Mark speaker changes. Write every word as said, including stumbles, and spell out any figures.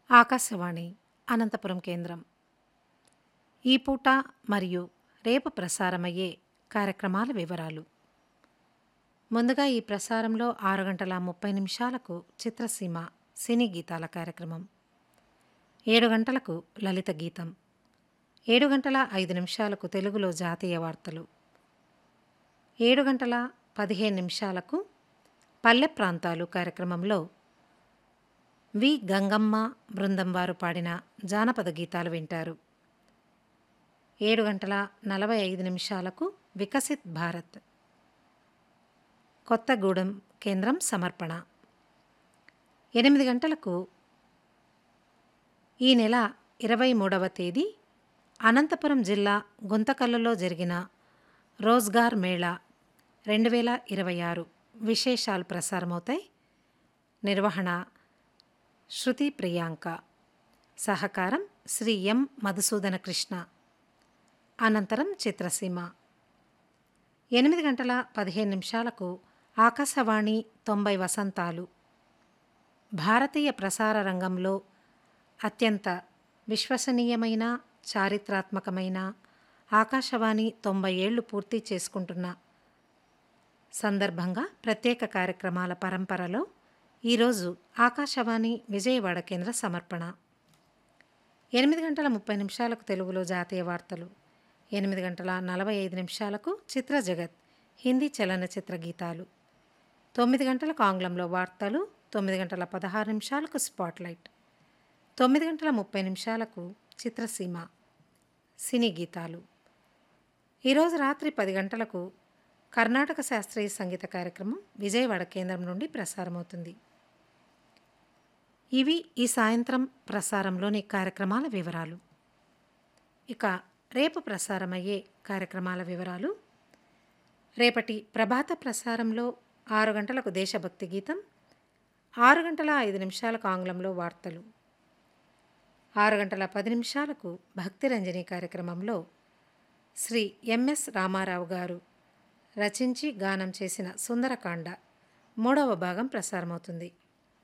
Speaker 1: ఆకాశవాణి అనంతపురం కేంద్రం. ఈ పూట మరియు రేపు ప్రసారమయ్యే కార్యక్రమాల వివరాలు. ముందుగా ఈ ప్రసారంలో ఆరు గంటల ముప్పై నిమిషాలకు చిత్రసీమ సినీ గీతాల కార్యక్రమం, ఏడు గంటలకు లలిత గీతం, ఏడు గంటల ఐదు నిమిషాలకు తెలుగులో జాతీయ వార్తలు, ఏడు గంటల పదిహేను నిమిషాలకు పల్లె ప్రాంతాలు కార్యక్రమంలో వి గంగమ్మ బృందం వారు పాడిన జానపద గీతాలు వింటారు. ఏడు గంటల నలభై ఐదు నిమిషాలకు వికసిత్ భారత్ కొత్తగూడెం కేంద్రం సమర్పణ. ఎనిమిది గంటలకు ఈ నెల ఇరవై మూడవ తేదీ అనంతపురం జిల్లా గుంతకల్లులో జరిగిన రోజ్గార్ మేళా రెండు వేల ఇరవై ఆరు విశేషాలు ప్రసారమవుతాయి. నిర్వహణ శృతి ప్రియాంక, సహకారం శ్రీ ఎం మధుసూదన కృష్ణ. అనంతరం చిత్రసీమ. ఎనిమిది గంటల పదిహేను నిమిషాలకు ఆకాశవాణి తొంభై వసంతాలు, భారతీయ ప్రసార రంగంలో అత్యంత విశ్వసనీయమైన చారిత్రాత్మకమైన ఆకాశవాణి తొంభై ఏళ్లు పూర్తి చేసుకుంటున్న సందర్భంగా ప్రత్యేక కార్యక్రమాల పరంపరలో ఈరోజు ఆకాశవాణి విజయవాడ కేంద్ర సమర్పణ. ఎనిమిది గంటల ముప్పై నిమిషాలకు తెలుగులో జాతీయ వార్తలు, ఎనిమిది గంటల నలభై ఐదు నిమిషాలకు చిత్ర జగత్ హిందీ చలనచిత్ర గీతాలు, తొమ్మిది గంటలకు ఆంగ్లంలో వార్తలు, తొమ్మిది గంటల పదహారు నిమిషాలకు స్పాట్లైట్, తొమ్మిది గంటల ముప్పై నిమిషాలకు చిత్రసీమ సినీ గీతాలు. ఈరోజు రాత్రి పది గంటలకు కర్ణాటక శాస్త్రీయ సంగీత కార్యక్రమం విజయవాడ కేంద్రం నుండి ప్రసారమవుతుంది. ఇవి ఈ సాయంత్రం ప్రసారంలోని కార్యక్రమాల వివరాలు. ఇక రేపు ప్రసారమయ్యే కార్యక్రమాల వివరాలు. రేపటి ప్రభాత ప్రసారంలో ఆరు గంటలకు దేశభక్తి గీతం, ఆరు గంటల ఐదు నిమిషాలకు ఆంగ్లంలో వార్తలు, ఆరు గంటల పది నిమిషాలకు భక్తిరంజని కార్యక్రమంలో శ్రీ ఎంఎస్ రామారావు గారు రచించి గానం చేసిన సుందరకాండ మూడవ భాగం ప్రసారమవుతుంది.